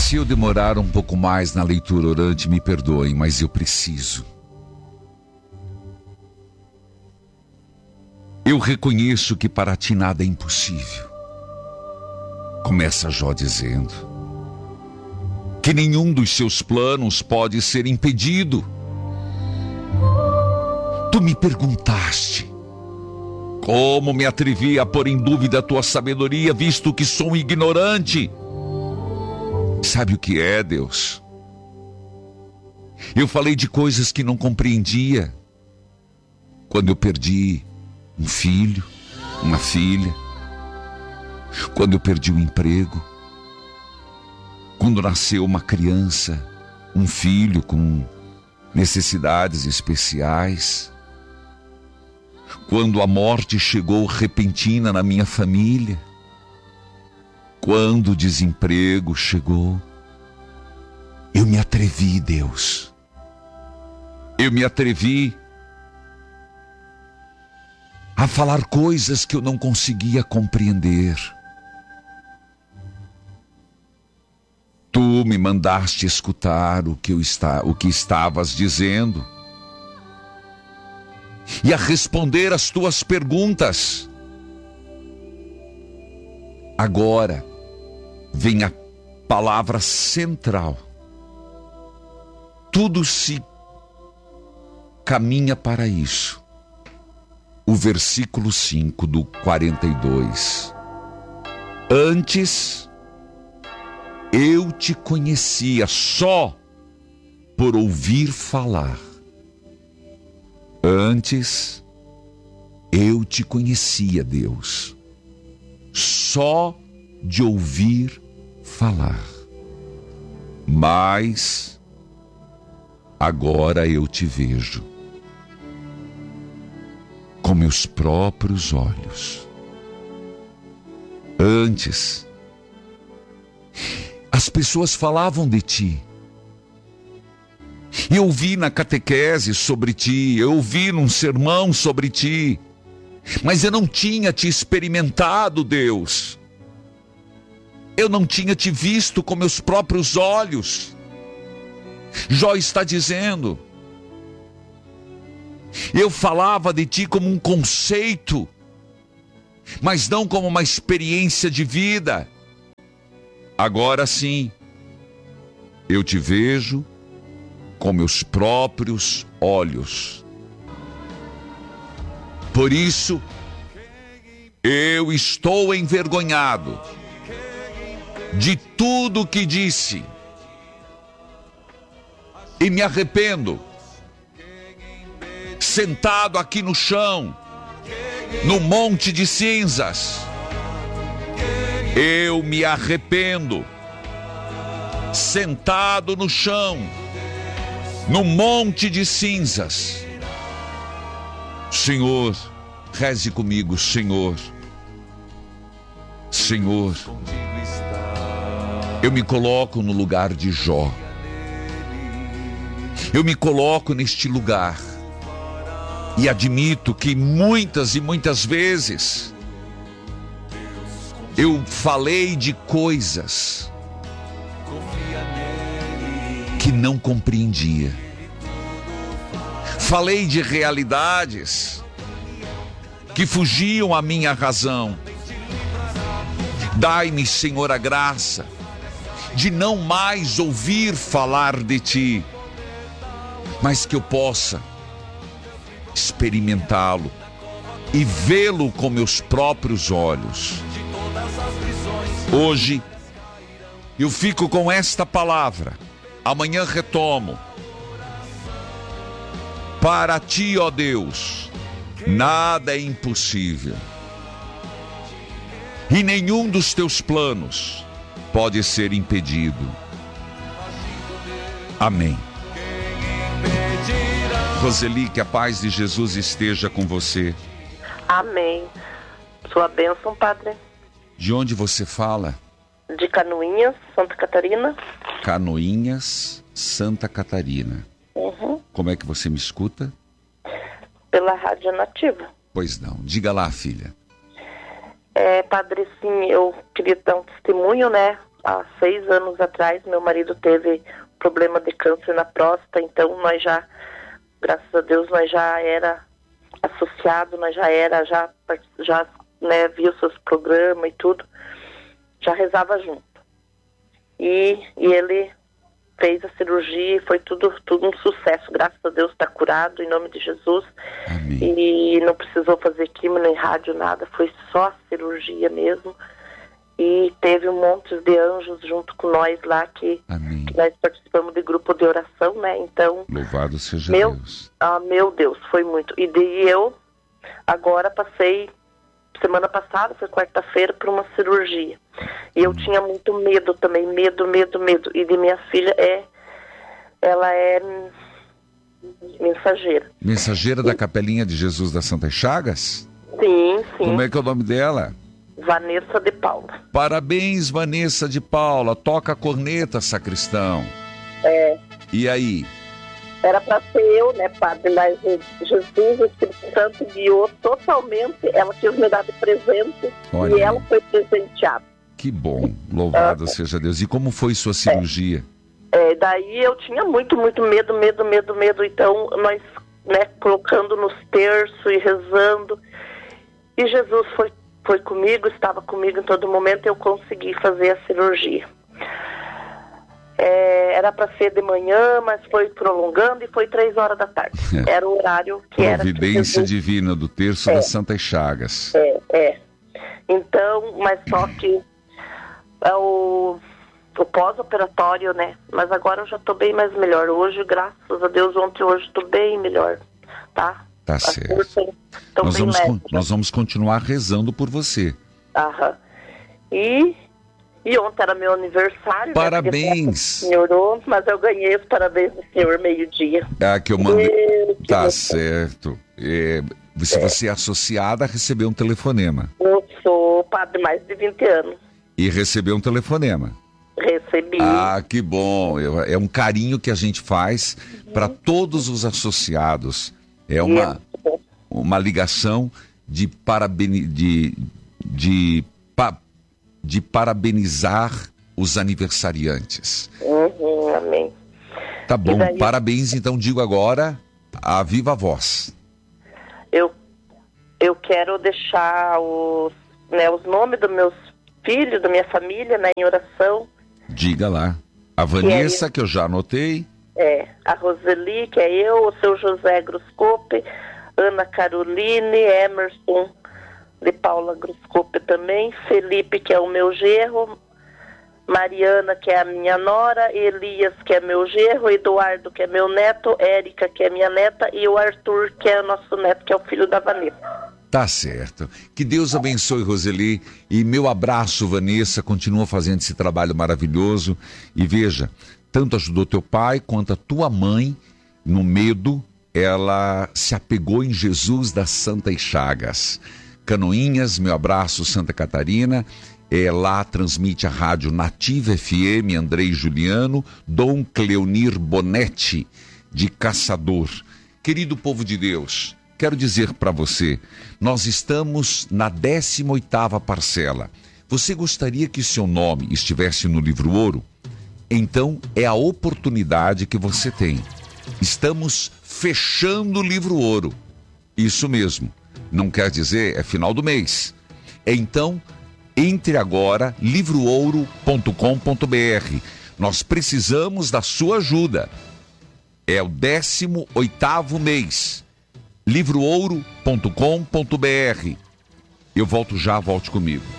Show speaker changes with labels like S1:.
S1: Se eu demorar um pouco mais na leitura orante, me perdoem, mas eu preciso. Eu reconheço que para ti nada é impossível. Começa Jó dizendo que nenhum dos seus planos pode ser impedido. Tu me perguntaste como me atrevi a pôr em dúvida a tua sabedoria, visto que sou um ignorante. Sabe o que é, Deus? Eu falei de coisas que não compreendia. Quando eu perdi um filho, uma filha. Quando eu perdi um emprego. Quando nasceu uma criança, um filho com necessidades especiais. Quando a morte chegou repentina na minha família. Quando o desemprego chegou. Eu me atrevi, Deus. Eu me atrevi a falar coisas que eu não conseguia compreender. Tu me mandaste escutar o que estavas dizendo e a responder as tuas perguntas. Agora vem a palavra central. Tudo se caminha para isso. O versículo 5 do 42. Antes eu te conhecia só por ouvir falar. Antes eu te conhecia, Deus, só de ouvir falar. Mas agora eu te vejo com meus próprios olhos. Antes, as pessoas falavam de ti. Eu ouvi na catequese sobre ti, eu ouvi num sermão sobre ti, mas eu não tinha te experimentado, Deus. Eu não tinha te visto com meus próprios olhos. Jó está dizendo, eu falava de ti como um conceito, mas não como uma experiência de vida. Agora sim, eu te vejo com meus próprios olhos. Por isso, eu estou envergonhado de tudo que disse e me arrependo. Sentado aqui no chão, no monte de cinzas, eu me arrependo. Sentado no chão, no monte de cinzas. Senhor, reze comigo, Senhor. Senhor, eu me coloco no lugar de Jó. Eu me coloco neste lugar e admito que muitas e muitas vezes eu falei de coisas que não compreendia. Falei de realidades que fugiam à minha razão. Dai-me, Senhor, a graça de não mais ouvir falar de ti, mas que eu possa experimentá-lo e vê-lo com meus próprios olhos. Hoje eu fico com esta palavra, amanhã retomo. Para ti, ó Deus, nada é impossível, e nenhum dos teus planos pode ser impedido. Amém. Roseli, que a paz de Jesus esteja com você.
S2: Amém. Sua bênção, Padre.
S1: De onde você fala?
S2: De Canoinhas, Santa Catarina.
S1: Canoinhas, Santa Catarina.
S2: Uhum.
S1: Como é que você me escuta?
S2: Pela Rádio Nativa.
S1: Pois não. Diga lá, filha.
S2: Padre, sim, eu queria dar um testemunho, né? há 6 anos atrás, meu marido teve problema de câncer na próstata, então nós já, graças a Deus, nós já era associado, nós já né, via os seus programas e tudo, já rezava junto. E ele fez a cirurgia e foi tudo um sucesso, graças a Deus está curado, em nome de Jesus.
S1: Amém.
S2: E não precisou fazer químio, nem rádio, nada, foi só a cirurgia mesmo. E teve um monte de anjos junto com nós lá, que nós participamos de grupo de oração, né? Então,
S1: louvado seja Deus.
S2: Meu Deus, foi muito. E daí eu, agora passei, semana passada, foi quarta-feira, por uma cirurgia. E eu tinha muito medo também, medo. E de minha filha ela é mensageira.
S1: Mensageira da Capelinha de Jesus das Santas Chagas?
S2: Sim.
S1: Como é que é o nome dela?
S2: Vanessa de Paula.
S1: Parabéns, Vanessa de Paula. Toca a corneta, sacristão. E aí?
S2: Era para ser eu, né, padre? Mas Jesus, o Espírito Santo, guiou totalmente. Ela quis me dar de presente.
S1: Olha,
S2: e ela foi presenteada.
S1: Que bom. Louvado seja Deus. E como foi sua cirurgia?
S2: Daí eu tinha muito medo. Então, nós, né, colocando nos terços e rezando. E Jesus foi comigo, estava comigo em todo momento, eu consegui fazer a cirurgia. Era para ser de manhã, mas foi prolongando e foi 3 horas da tarde. Era o horário que era.
S1: Providência divina do terço das Santas Chagas.
S2: Então, mas só que o pós-operatório, né? Mas agora eu já estou bem mais melhor. Hoje, graças a Deus, hoje estou bem melhor, tá?
S1: Tá certo. Nós vamos continuar rezando por você.
S2: E ontem era meu aniversário.
S1: Parabéns.
S2: Né, senhorou, mas eu ganhei os parabéns do senhor meio-dia.
S1: Que eu mandei. Tá certo. Você é associada a receber um telefonema.
S2: Eu sou padre mais de 20 anos.
S1: E recebeu um telefonema.
S2: Recebi.
S1: Que bom. É um carinho que a gente faz para todos os associados. É uma ligação de parabenizar os aniversariantes.
S2: Amém.
S1: Tá bom, parabéns. Então digo agora a viva voz.
S2: Eu quero deixar os nomes dos meus filhos, da minha família, né, em oração.
S1: Diga lá. A Vanessa, que eu já anotei.
S2: A Roseli, que é eu, o seu José Gruscope, Ana Caroline, Emerson de Paula Gruscope também, Felipe, que é o meu genro, Mariana, que é a minha nora, Elias, que é meu genro, Eduardo, que é meu neto, Érica, que é minha neta, e o Arthur, que é o nosso neto, que é o filho da Vanessa.
S1: Tá certo. Que Deus abençoe, Roseli, e meu abraço, Vanessa, continua fazendo esse trabalho maravilhoso, e veja, tanto ajudou teu pai quanto a tua mãe no medo, ela se apegou em Jesus das Santas Chagas. Canoinhas, meu abraço, Santa Catarina. Lá transmite a rádio Nativa FM, Andrei Juliano, Dom Cleonir Bonetti, de Caçador. Querido povo de Deus, quero dizer para você, nós estamos na 18ª parcela. Você gostaria que seu nome estivesse no livro Ouro? Então é a oportunidade que você tem. Estamos fechando o livro Ouro. Isso mesmo. Não quer dizer, é final do mês. Então, entre agora, livroouro.com.br. Nós precisamos da sua ajuda. É o 18º mês. livroouro.com.br. Eu volto já, volte comigo.